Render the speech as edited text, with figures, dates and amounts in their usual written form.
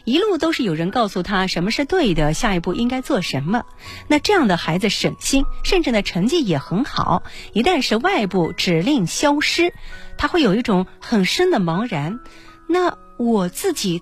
一路都是有人告诉他什么是对的，下一步应该做什么。那这样的孩子省心，甚至呢成绩也很好。一旦是外部指令消失，他会有一种很深的茫然。那我自己